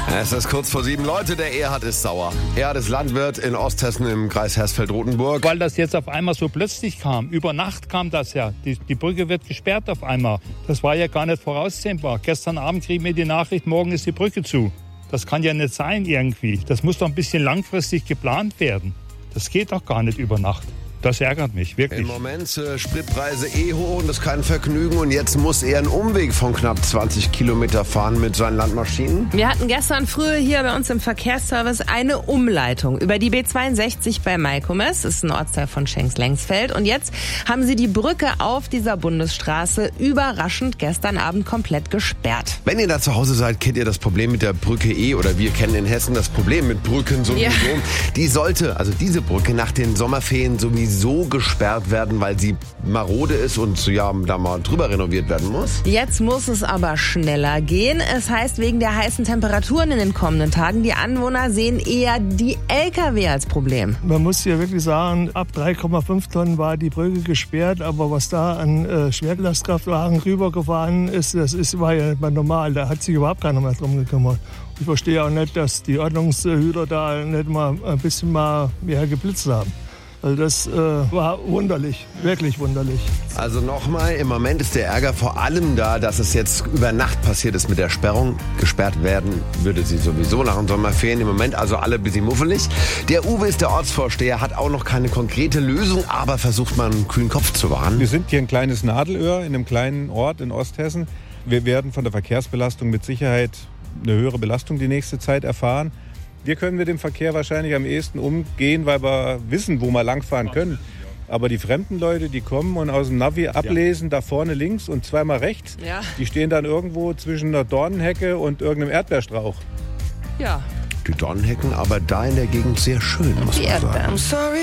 Es ist kurz vor 7. Leute, der Erhard ist sauer. Erhard ist Landwirt in Osthessen im Kreis Hersfeld-Rotenburg. Weil das jetzt auf einmal so plötzlich kam. Über Nacht kam das ja. Die Brücke wird gesperrt auf einmal. Das war ja gar nicht voraussehbar. Gestern Abend kriegen wir die Nachricht, morgen ist die Brücke zu. Das kann ja nicht sein irgendwie. Das muss doch ein bisschen langfristig geplant werden. Das geht doch gar nicht über Nacht. Das ärgert mich, wirklich. Im Moment Spritpreise hoch und das ist kein Vergnügen. Und jetzt muss er einen Umweg von knapp 20 Kilometer fahren mit seinen Landmaschinen. Wir hatten gestern früh hier bei uns im Verkehrsservice eine Umleitung über die B62 bei Meikomes. Das ist ein Ortsteil von Schenks-Lengsfeld. Und jetzt haben sie die Brücke auf dieser Bundesstraße überraschend gestern Abend komplett gesperrt. Wenn ihr da zu Hause seid, kennt ihr das Problem mit der Brücke oder wir kennen in Hessen das Problem mit Brücken sowieso. Ja. Die sollte, also diese Brücke nach den Sommerferien sowieso gesperrt werden, weil sie marode ist und da mal drüber renoviert werden muss. Jetzt muss es aber schneller gehen. Es heißt, wegen der heißen Temperaturen in den kommenden Tagen, die Anwohner sehen eher die Lkw als Problem. Man muss hier wirklich sagen, ab 3,5 Tonnen war die Brücke gesperrt, aber was da an Schwerlastkraftwagen rübergefahren ist, war ja nicht mal normal. Da hat sich überhaupt keiner mehr drum gekümmert. Ich verstehe auch nicht, dass die Ordnungshüter da nicht mal ein bisschen mehr geblitzt haben. Also das war wunderlich, wirklich wunderlich. Also nochmal, im Moment ist der Ärger vor allem da, dass es jetzt über Nacht passiert ist mit der Sperrung. Gesperrt werden würde sie sowieso nach den Sommerferien. Im Moment also alle ein bisschen muffelig. Der Uwe ist der Ortsvorsteher, hat auch noch keine konkrete Lösung, aber versucht mal einen kühlen Kopf zu wahren. Wir sind hier ein kleines Nadelöhr in einem kleinen Ort in Osthessen. Wir werden von der Verkehrsbelastung mit Sicherheit eine höhere Belastung die nächste Zeit erfahren. Wir können mit dem Verkehr wahrscheinlich am ehesten umgehen, weil wir wissen, wo wir langfahren können. Aber die fremden Leute, die kommen und aus dem Navi ablesen, da vorne links und zweimal rechts, die stehen dann irgendwo zwischen einer Dornenhecke und irgendeinem Erdbeerstrauch. Ja. Die Dornenhecken, aber da in der Gegend sehr schön, muss man sagen.